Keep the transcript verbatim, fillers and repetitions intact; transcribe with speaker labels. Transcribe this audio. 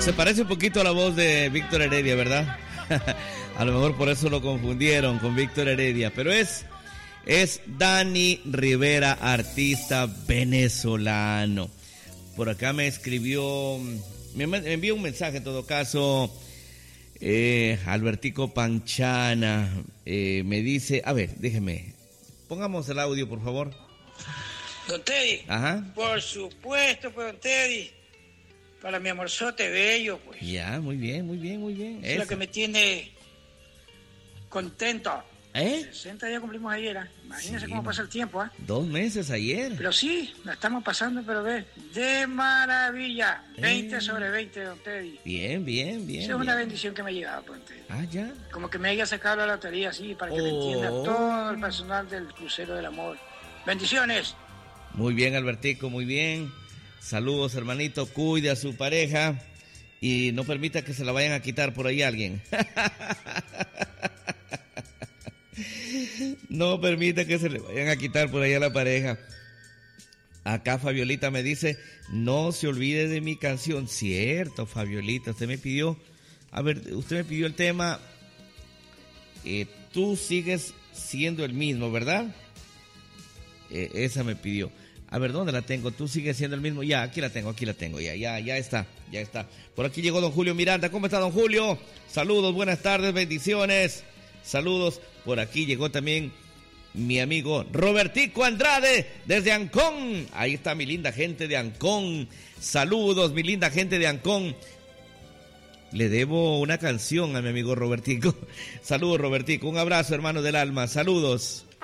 Speaker 1: Se parece un poquito a la voz de Víctor Heredia, ¿verdad? A lo mejor por eso lo confundieron con Víctor Heredia, pero es, es Dani Rivera, artista venezolano. Por acá me escribió, me, me envió un mensaje en todo caso, eh, Albertico Panchana, eh, me dice, a ver, déjeme, pongamos el audio, por favor.
Speaker 2: Don Teddy.
Speaker 1: Ajá.
Speaker 2: Por supuesto, pues, Don Teddy. Para mi amorzote bello, pues.
Speaker 1: Ya, muy bien, muy bien, muy bien.
Speaker 2: Es lo que me tiene contento.
Speaker 1: ¿Eh?
Speaker 2: sesenta días cumplimos ayer, ¿eh? Imagínense
Speaker 1: Sí,
Speaker 2: cómo pasa el tiempo, ¿eh?
Speaker 1: Dos meses ayer.
Speaker 2: Pero sí, la estamos pasando, pero ve, de maravilla. veinte
Speaker 1: Eh.
Speaker 2: sobre veinte, Don Teddy.
Speaker 1: Bien, bien, bien.
Speaker 2: Esa es
Speaker 1: bien.
Speaker 2: una bendición que me ha llegado, Don Teddy.
Speaker 1: Ah, ya.
Speaker 2: Como que me haya sacado la lotería, así, para que
Speaker 1: Oh.
Speaker 2: me entienda todo el personal del Crucero del Amor. ¡Bendiciones!
Speaker 1: Muy bien, Albertico, muy bien. Saludos, hermanito. Cuide a su pareja y no permita que se la vayan a quitar por ahí alguien. No permita que se le vayan a quitar por ahí a la pareja. Acá Fabiolita me dice, no se olvide de mi canción. Cierto, Fabiolita, usted me pidió, a ver, usted me pidió el tema, eh, tú sigues siendo el mismo, ¿verdad? Eh, esa me pidió. A ver, ¿dónde la tengo? Tú sigues siendo el mismo. Ya, aquí la tengo, aquí la tengo. Ya, ya, ya está, ya está. Por aquí llegó don Julio Miranda. ¿Cómo está, don Julio? Saludos, buenas tardes, bendiciones. Saludos. Por aquí llegó también mi amigo Robertico Andrade desde Ancón. Ahí está mi linda gente de Ancón. Saludos, mi linda gente de Ancón. Le debo una canción a mi amigo Robertico. Saludos, Robertico. Un abrazo, hermano del alma. Saludos.